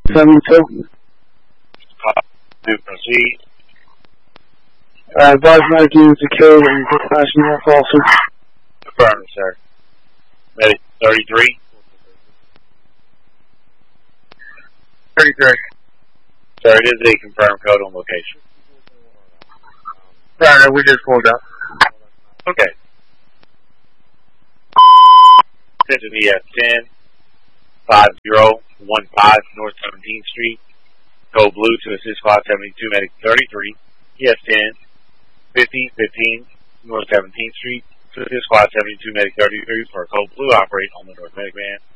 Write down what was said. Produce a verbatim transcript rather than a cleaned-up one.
seventy-two. To proceed. Uh, advise medic units to code and dispatch North officer. Affirmative, sir. Medic thirty-three. thirty-three. Sir, it is a confirmed code on location. Sorry, we just pulled up. Okay. Attention E F ten, five zero one five North seventeenth Street. Code blue to assist Squad seventy-two, Medic thirty-three. E F ten, fifty fifteen North seventeenth Street. To assist Squad seventy-two, Medic thirty-three for code blue. Operate on the North Medic van.